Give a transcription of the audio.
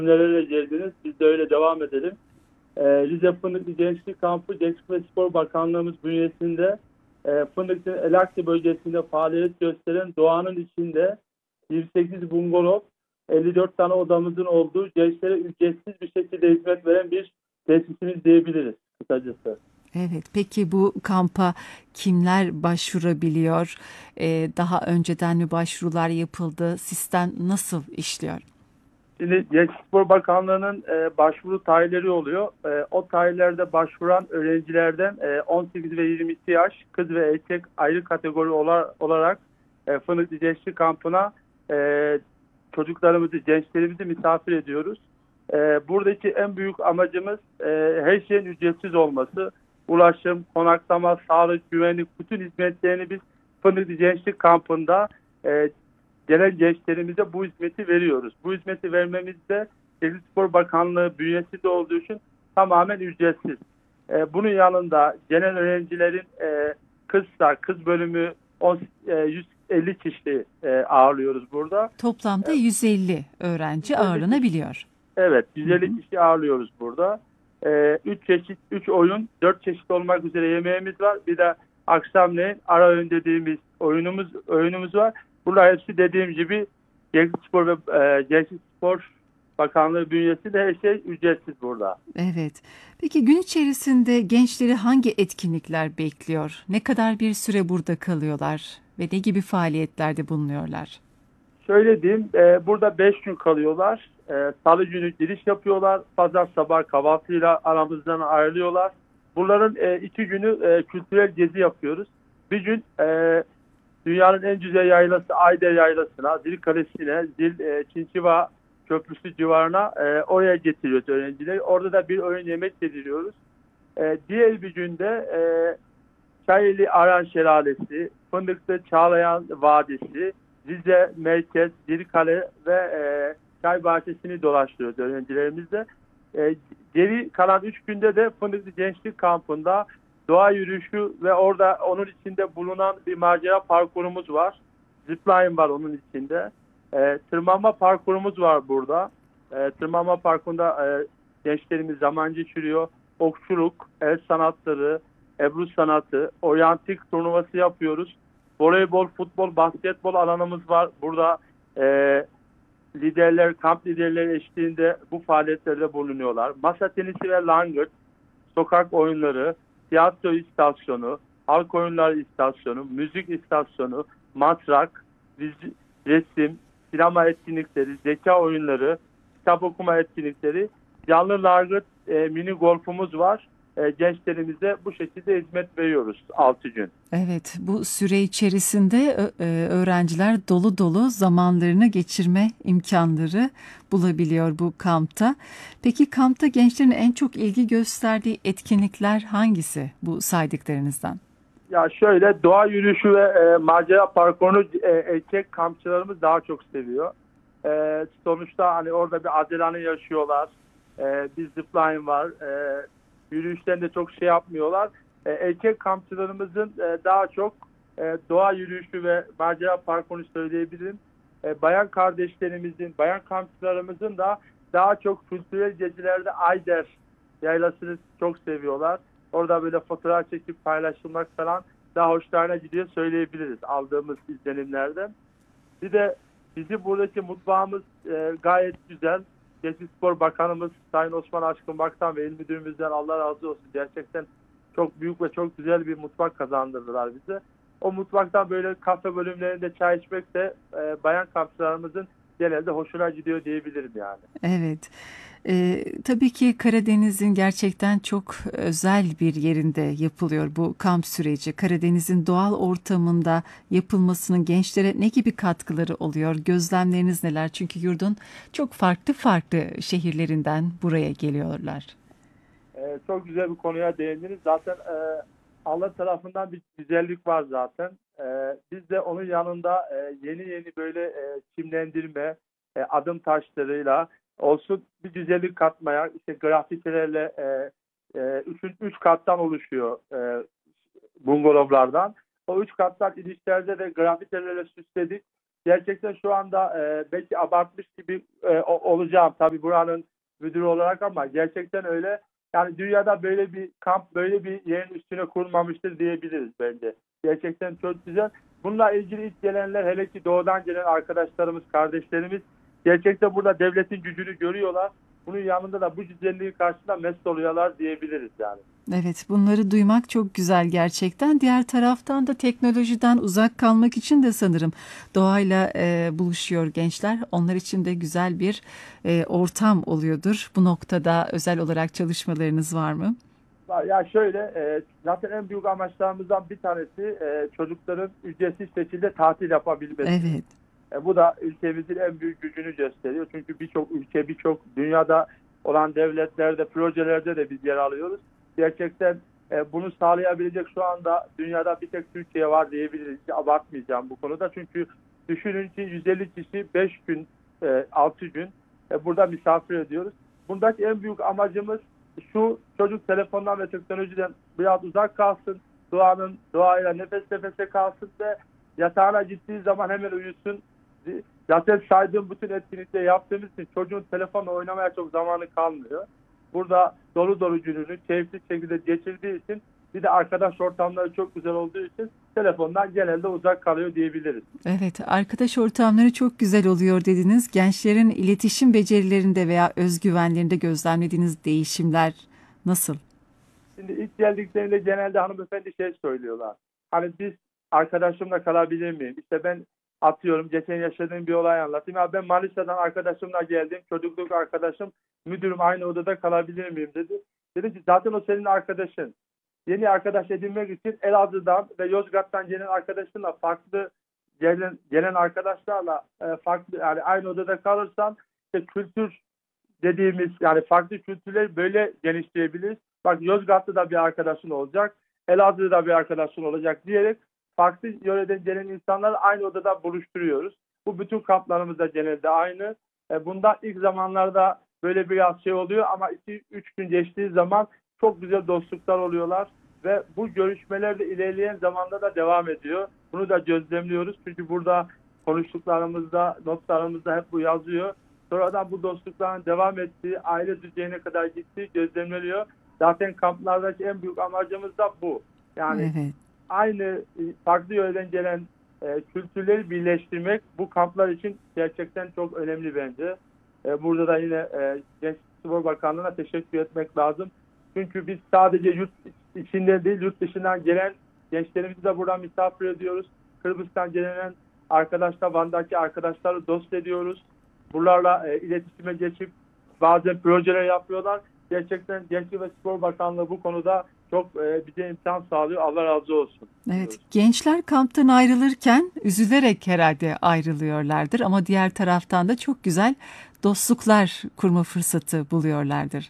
Nerelere geldiniz? Biz de öyle devam edelim. Rize Fındıklı Gençlik Kampı Gençlik ve Spor Bakanlığımız bünyesinde Fındıklı Elaklı bölgesinde faaliyet gösteren doğanın içinde 28 bungalov, 54 tane odamızın olduğu gençlere ücretsiz bir şekilde hizmet veren bir tesisimiz diyebiliriz kısacası. Evet, peki bu kampa kimler başvurabiliyor? Daha önceden mi başvurular yapıldı? Sistem nasıl işliyor? Şimdi Gençlik Spor Bakanlığı'nın başvuru tarihleri oluyor. O tarihlerde başvuran öğrencilerden 18 ve 22 yaş kız ve erkek ayrı kategori olarak Fındıklı Gençlik Kampı'na e, çocuklarımızı, gençlerimizi misafir ediyoruz. Buradaki en büyük amacımız her şeyin ücretsiz olması. Ulaşım, konaklama, sağlık, güvenlik, bütün hizmetlerini biz Fındıklı Gençlik Kampı'nda gelen gençlerimize bu hizmeti veriyoruz. Bu hizmeti vermemizde Gençlik Spor Bakanlığı bünyesinde olduğu için tamamen ücretsiz. Bunun yanında genel öğrencilerin kız bölümü 150 kişi ağırlıyoruz burada. Toplamda 150 öğrenci 150 kişi, ağırlanabiliyor. evet, Hı hı. 150 kişi ağırlıyoruz burada. 3 çeşit, 3 oyun, 4 çeşit olmak üzere yemeğimiz var. Bir de akşamleyin ara öğün dediğimiz oyunumuz var. Bunlar hepsi dediğim gibi Gençlik Spor ve Gençlik Spor Bakanlığı bünyesinde her şey ücretsiz burada. Evet. Peki gün içerisinde gençleri hangi etkinlikler bekliyor? Ne kadar bir süre burada kalıyorlar ve ne gibi faaliyetlerde bulunuyorlar? Şöyle diyeyim, burada 5 gün kalıyorlar. Salı günü giriş yapıyorlar. Pazar sabah kahvaltıyla aramızdan ayrılıyorlar. Bunların 2 günü kültürel gezi yapıyoruz. Bir gün dünyanın en güzel yaylası Ayder Yaylası'na, Zil Kalesi'ne, Çinçiva Köprüsü civarına oraya getiriyoruz öğrencileri. Orada da bir öğün yemek yediriyoruz. Diğer bir günde Çayeli Aran Şelalesi, Fındıklı Çağlayan Vadisi, Rize Merkez, Dirikale ve Çay Bahçesi'ni dolaştırıyoruz öğrencilerimizle. Geri kalan 3 günde de Fındıklı Gençlik Kampı'nda doğa yürüyüşü ve orada onun içinde bulunan bir macera parkurumuz var. Zipline var onun içinde. Tırmanma parkurumuz var burada. Tırmanma parkunda gençlerimiz zaman geçiriyor. Okçuluk, el sanatları, Ebru sanatı, oryantik turnuvası yapıyoruz. Voleybol, futbol, basketbol alanımız var. Burada kamp liderleri eşliğinde bu faaliyetlerde bulunuyorlar. Masa tenisi ve langırt, sokak oyunları, tiyatro istasyonu, halk oyunları istasyonu, müzik istasyonu, matrak, resim, sinema etkinlikleri, zeka oyunları, kitap okuma etkinlikleri, canlı langırt, mini golfumuz var. Gençlerimize bu şekilde hizmet veriyoruz 6 gün. Evet, bu süre içerisinde öğrenciler dolu dolu zamanlarını geçirme imkanları bulabiliyor bu kampta. Peki kampta gençlerin en çok ilgi gösterdiği etkinlikler hangisi bu saydıklarınızdan? Ya şöyle, doğa yürüyüşü ve macera parkurunu erkek kampçılarımız daha çok seviyor. Sonuçta hani orada bir adrenalin yaşıyorlar. Bir zipline var. Yürüyüşten de çok şey yapmıyorlar. Erkek kampçılarımızın daha çok doğa yürüyüşü ve macera parkurunu söyleyebilirim. Bayan kampçılarımızın da daha çok kültürel gezilerde Ayder yaylasını çok seviyorlar. Orada böyle fotoğraf çekip paylaşılmak falan daha hoşlarına gidiyor söyleyebiliriz aldığımız izlenimlerden. Bir de bizim buradaki mutfağımız gayet güzel. Gençlik Spor Bakanımız Sayın Osman Aşkın Baktan ve İl Müdürümüzden Allah razı olsun. Gerçekten çok büyük ve çok güzel bir mutfak kazandırdılar bize. O mutfaktan böyle kafe bölümlerinde çay içmek de bayan kampçılarımızın genelde hoşuna gidiyor diyebilirim yani. Evet. Tabii ki Karadeniz'in gerçekten çok özel bir yerinde yapılıyor bu kamp süreci. Karadeniz'in doğal ortamında yapılmasının gençlere ne gibi katkıları oluyor? Gözlemleriniz neler? Çünkü yurdun çok farklı farklı şehirlerinden buraya geliyorlar. Çok güzel bir konuya değindiniz. Zaten Allah tarafından bir güzellik var zaten. Biz de onun yanında yeni yeni böyle çimlendirme, adım taşlarıyla olsun bir güzellik katmaya, işte grafitilerle üç kattan oluşuyor bungalovlardan. O 3 kattan inişlerde de grafitilerle süsledik. Gerçekten şu anda belki abartmış gibi olacağım tabii buranın müdürü olarak ama gerçekten öyle. Yani dünyada böyle bir kamp, böyle bir yerin üstüne kurulmamıştır diyebiliriz bence. Gerçekten çok güzel. Bununla ilgili ilk gelenler, hele ki doğudan gelen arkadaşlarımız, kardeşlerimiz gerçekten burada devletin gücünü görüyorlar. Bunun yanında da bu güzelliğin karşısında mest oluyorlar diyebiliriz yani. Evet, bunları duymak çok güzel gerçekten. Diğer taraftan da teknolojiden uzak kalmak için de sanırım doğayla buluşuyor gençler. Onlar için de güzel bir ortam oluyordur. Bu noktada özel olarak çalışmalarınız var mı? Ya şöyle, zaten en büyük amaçlarımızdan bir tanesi çocukların ücretsiz şekilde tatil yapabilmesi. Evet, Bu da ülkemizin en büyük gücünü gösteriyor. Çünkü birçok ülke, birçok dünyada olan devletlerde, projelerde de biz yer alıyoruz. Gerçekten bunu sağlayabilecek şu anda dünyada bir tek Türkiye var diyebiliriz. Hiç abartmayacağım bu konuda. Çünkü düşünün ki 150 kişi 5 gün, 6 gün burada misafir ediyoruz. Bundaki en büyük amacımız şu: çocuk telefondan ve teknolojiden biraz uzak kalsın. Doğayla nefes nefese kalsın ve yatağına gittiği zaman hemen uyusun. Zaten saydığım bütün etkinlikleri yaptığımız için çocuğun telefonla oynamaya çok zamanı kalmıyor. Burada dolu dolu gününü keyifli şekilde geçirdiği için, bir de arkadaş ortamları çok güzel olduğu için telefondan genelde uzak kalıyor diyebiliriz. evet. Arkadaş ortamları çok güzel oluyor dediniz. Gençlerin iletişim becerilerinde veya özgüvenlerinde gözlemlediğiniz değişimler nasıl? Şimdi ilk geldiklerinde genelde hanımefendi şey söylüyorlar. Hani biz arkadaşımla kalabilir miyim? İşte ben atıyorum, geçen yaşadığım bir olay anlatayım. Ya ben Manisa'dan arkadaşımla geldim. Çocukluk arkadaşım, müdürüm aynı odada kalabilir miyim dedi. Dedim ki zaten o senin arkadaşın. Yeni arkadaş edinmek için Elazığ'dan ve Yozgat'tan gelen arkadaşınla farklı gelen arkadaşlarla farklı, yani aynı odada kalırsan işte kültür dediğimiz, yani farklı kültürleri böyle genişleyebiliriz. Bak, Yozgat'ta da bir arkadaşın olacak, Elazığ'da bir arkadaşın olacak diyerek farklı yöreden gelen insanları aynı odada buluşturuyoruz. Bu bütün kamplarımızda genelde aynı. Bundan ilk zamanlarda böyle biraz şey oluyor ama 2-3 gün geçtiği zaman çok güzel dostluklar oluyorlar ve bu görüşmeler de ilerleyen zamanda da devam ediyor. Bunu da gözlemliyoruz çünkü burada konuştuklarımızda, notlarımızda hep bu yazıyor. Sonradan bu dostlukların devam ettiği, aile düzeyine kadar gittiği gözlemleniyor. Zaten kamplardaki en büyük amacımız da bu. Yani Evet. aynı farklı yöreden gelen kültürleri birleştirmek bu kamplar için gerçekten çok önemli bence. Burada da yine Gençlik Spor Bakanlığı'na teşekkür etmek lazım. Çünkü biz sadece yurt içinde değil, yurt dışından gelen gençlerimizi de buradan misafir ediyoruz. Kıbrıs'tan gelen arkadaşlar, Van'daki arkadaşları dost ediyoruz. Bunlarla iletişime geçip bazen projeler yapıyorlar. Gerçekten Gençlik ve Spor Bakanlığı bu konuda çok bize imkan sağlıyor. Allah razı olsun. Evet, gençler kamptan ayrılırken üzülerek herhalde ayrılıyorlardır ama diğer taraftan da çok güzel dostluklar kurma fırsatı buluyorlardır.